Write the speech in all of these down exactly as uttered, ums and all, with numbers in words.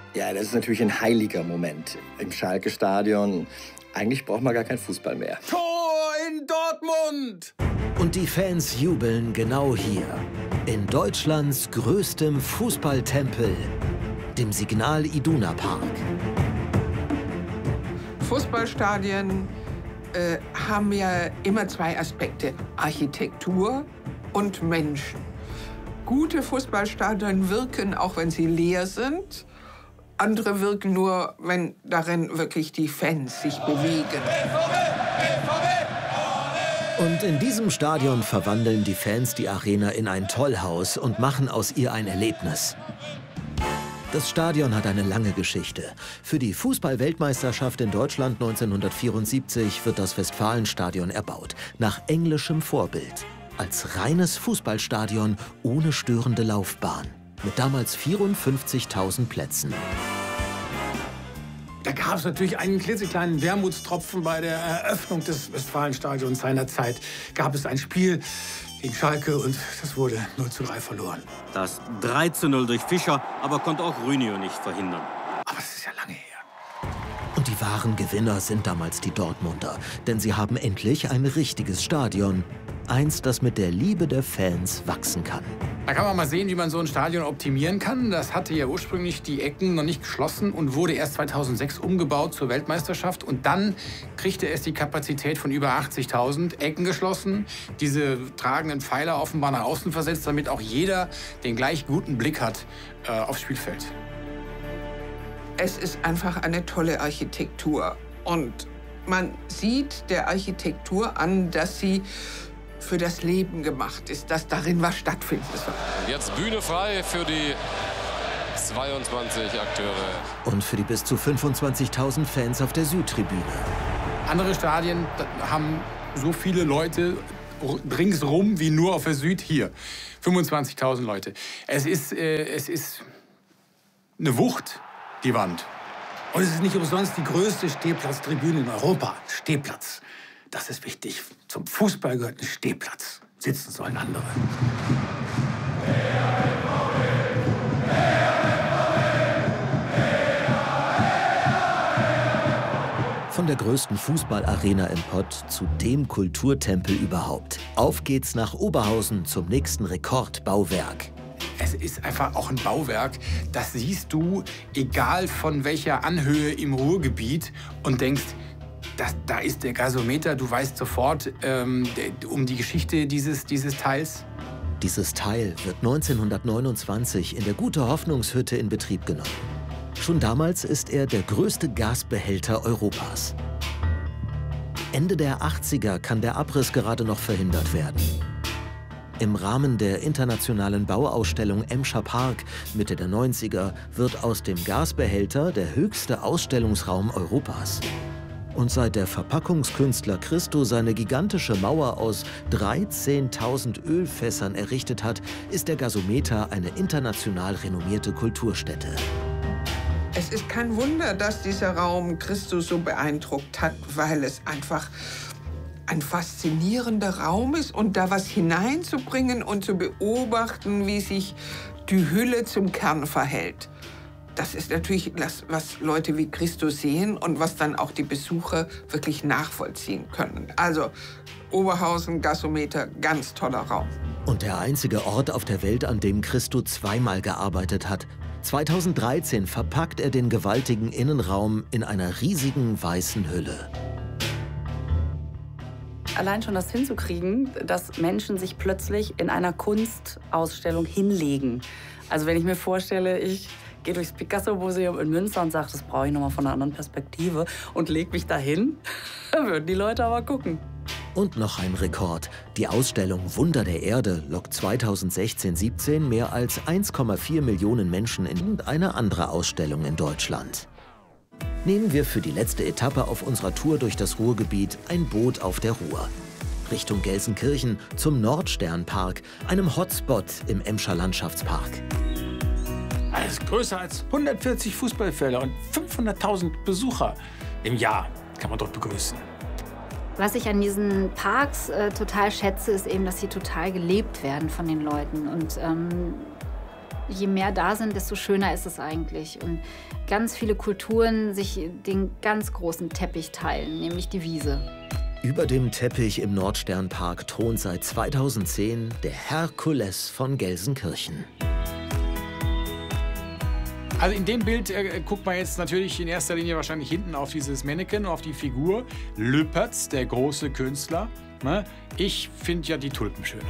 Ja, das ist natürlich ein heiliger Moment im Schalke-Stadion. Eigentlich braucht man gar keinen Fußball mehr. Tor in Dortmund! Und die Fans jubeln genau hier, in Deutschlands größtem Fußballtempel, dem Signal Iduna Park. Fußballstadien äh, haben ja immer zwei Aspekte, Architektur und Menschen. Gute Fußballstadien wirken, auch wenn sie leer sind. Andere wirken nur, wenn darin wirklich die Fans sich bewegen. Und in diesem Stadion verwandeln die Fans die Arena in ein Tollhaus und machen aus ihr ein Erlebnis. Das Stadion hat eine lange Geschichte. Für die Fußball-Weltmeisterschaft in Deutschland neunzehnhundertvierundsiebzig wird das Westfalenstadion erbaut, nach englischem Vorbild. Als reines Fußballstadion ohne störende Laufbahn. Mit damals vierundfünfzigtausend Plätzen. Da gab es natürlich einen klitzekleinen Wermutstropfen bei der Eröffnung des Westfalenstadions seinerzeit. Gab es ein Spiel gegen Schalke und das wurde null zu drei verloren. Das drei zu null durch Fischer, aber konnte auch Rünio nicht verhindern. Aber das ist ja lange her. Und die wahren Gewinner sind damals die Dortmunder. Denn sie haben endlich ein richtiges Stadion. Eins, das mit der Liebe der Fans wachsen kann. Da kann man mal sehen, wie man so ein Stadion optimieren kann. Das hatte ja ursprünglich die Ecken noch nicht geschlossen und wurde erst zweitausendsechs umgebaut zur Weltmeisterschaft. Und dann kriegte es die Kapazität von über achtzigtausend, Ecken geschlossen, diese tragenden Pfeiler offenbar nach außen versetzt, damit auch jeder den gleich guten Blick hat äh, aufs Spielfeld. Es ist einfach eine tolle Architektur. Und man sieht der Architektur an, dass sie für das Leben gemacht ist, dass darin was stattfinden soll. Jetzt Bühne frei für die zweiundzwanzig Akteure. Und für die bis zu fünfundzwanzigtausend Fans auf der Südtribüne. Andere Stadien haben so viele Leute ringsrum wie nur auf der Süd hier. fünfundzwanzigtausend Leute. Es ist, äh, es ist eine Wucht, die Wand. Und es ist nicht umsonst die größte Stehplatztribüne in Europa. Stehplatz. Das ist wichtig. Zum Fußball gehört ein Stehplatz. Sitzen sollen andere. Von der größten Fußballarena im Pott zu dem Kulturtempel überhaupt. Auf geht's nach Oberhausen zum nächsten Rekordbauwerk. Es ist einfach auch ein Bauwerk, das siehst du, egal von welcher Anhöhe im Ruhrgebiet und denkst, das, da ist der Gasometer, du weißt sofort ähm, um die Geschichte dieses, dieses Teils. Dieses Teil wird neunzehnhundertneunundzwanzig in der Gute-Hoffnungs-Hütte in Betrieb genommen. Schon damals ist er der größte Gasbehälter Europas. Ende der achtziger kann der Abriss gerade noch verhindert werden. Im Rahmen der internationalen Bauausstellung Emscher Park Mitte der neunziger wird aus dem Gasbehälter der höchste Ausstellungsraum Europas. Und seit der Verpackungskünstler Christo seine gigantische Mauer aus dreizehntausend Ölfässern errichtet hat, ist der Gasometer eine international renommierte Kulturstätte. Es ist kein Wunder, dass dieser Raum Christus so beeindruckt hat, weil es einfach ein faszinierender Raum ist und da was hineinzubringen und zu beobachten, wie sich die Hülle zum Kern verhält. Das ist natürlich das, was Leute wie Christus sehen und was dann auch die Besucher wirklich nachvollziehen können. Also Oberhausen, Gasometer, ganz toller Raum. Und der einzige Ort auf der Welt, an dem Christo zweimal gearbeitet hat. zweitausenddreizehn verpackt er den gewaltigen Innenraum in einer riesigen weißen Hülle. Allein schon das hinzukriegen, dass Menschen sich plötzlich in einer Kunstausstellung hinlegen. Also wenn ich mir vorstelle, ich gehe durchs Picasso-Museum in Münster und sage, das brauche ich nochmal von einer anderen Perspektive und lege mich dahin, dann würden die Leute aber gucken. Und noch ein Rekord. Die Ausstellung Wunder der Erde lockt zweitausendsechzehn siebzehn mehr als eins Komma vier Millionen Menschen in eine andere Ausstellung in Deutschland. Nehmen wir für die letzte Etappe auf unserer Tour durch das Ruhrgebiet ein Boot auf der Ruhr. Richtung Gelsenkirchen zum Nordsternpark, einem Hotspot im Emscher Landschaftspark. Alles größer als hundertvierzig Fußballfelder und fünfhunderttausend Besucher im Jahr kann man dort begrüßen. Was ich an diesen Parks äh, total schätze, ist eben, dass sie total gelebt werden von den Leuten. Und ähm, je mehr da sind, desto schöner ist es eigentlich. Und ganz viele Kulturen sich den ganz großen Teppich teilen, nämlich die Wiese. Über dem Teppich im Nordsternpark thront seit zweitausendzehn der Herkules von Gelsenkirchen. Also in dem Bild äh, guckt man jetzt natürlich in erster Linie wahrscheinlich hinten auf dieses Mannequin, auf die Figur. Lüpertz, der große Künstler. Ne? Ich finde ja die Tulpen schöner.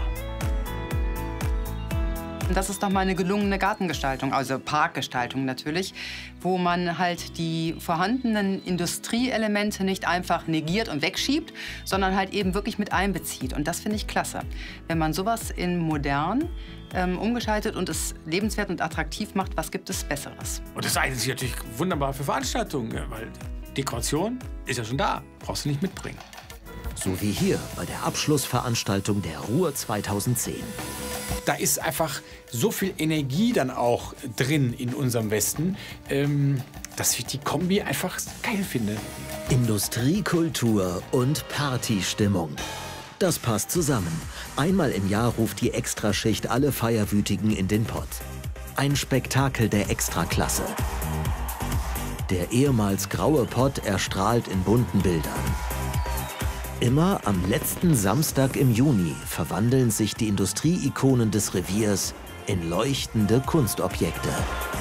Das ist doch mal eine gelungene Gartengestaltung, also Parkgestaltung natürlich, wo man halt die vorhandenen Industrieelemente nicht einfach negiert und wegschiebt, sondern halt eben wirklich mit einbezieht. Und das finde ich klasse. Wenn man sowas in modern ähm, umgeschaltet und es lebenswert und attraktiv macht, was gibt es Besseres? Und das eignet sich natürlich wunderbar für Veranstaltungen, weil Dekoration ist ja schon da, brauchst du nicht mitbringen. So wie hier bei der Abschlussveranstaltung der Ruhr zweitausendzehn. Da ist einfach so viel Energie dann auch drin in unserem Westen, ähm, dass ich die Kombi einfach geil finde. Industrie, Kultur und Partystimmung. Das passt zusammen. Einmal im Jahr ruft die Extraschicht alle Feierwütigen in den Pott. Ein Spektakel der Extraklasse. Der ehemals graue Pott erstrahlt in bunten Bildern. Immer am letzten Samstag im Juni verwandeln sich die Industrieikonen des Reviers in leuchtende Kunstobjekte.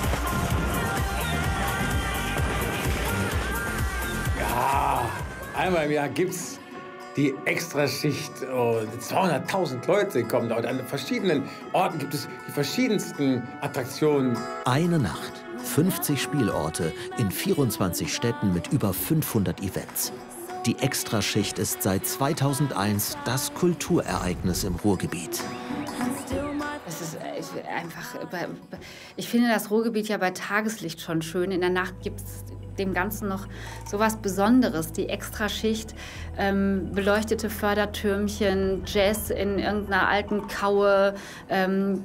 Ja, einmal im Jahr gibt's die Extraschicht. Oh, zweihunderttausend Leute kommen da. Und an verschiedenen Orten gibt es die verschiedensten Attraktionen. Eine Nacht, fünfzig Spielorte in vierundzwanzig Städten mit über fünfhundert Events. Die Extraschicht ist seit zweitausendeins das Kulturereignis im Ruhrgebiet. Es ist einfach, ich finde das Ruhrgebiet ja bei Tageslicht schon schön. In der Nacht gibt es dem Ganzen noch so was Besonderes. Die Extraschicht, ähm, beleuchtete Fördertürmchen, Jazz in irgendeiner alten Kaue, ähm,